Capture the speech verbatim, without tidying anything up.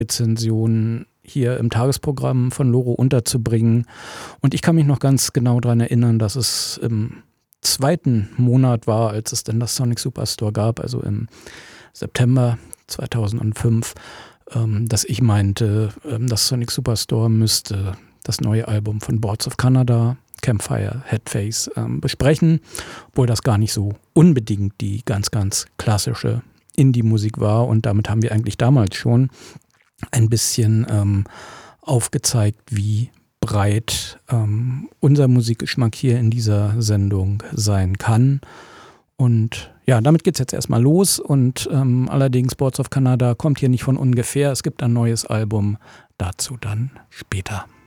Rezensionen hier im Tagesprogramm von Loro unterzubringen. Und ich kann mich noch ganz genau daran erinnern, dass es im zweiten Monat war, als es denn das Sonic Superstore gab, also im September zweitausendfünf, ähm, dass ich meinte, ähm, das Sonic Superstore müsste das neue Album von Boards of Canada, Campfire Headface, ähm, besprechen, obwohl das gar nicht so unbedingt die ganz, ganz klassische Indie-Musik war. Und damit haben wir eigentlich damals schon ein bisschen ähm, aufgezeigt, wie breit ähm, unser Musikgeschmack hier in dieser Sendung sein kann. Und ja, damit geht es jetzt erstmal los. Und ähm, allerdings, Boards of Canada kommt hier nicht von ungefähr. Es gibt ein neues Album, dazu dann später.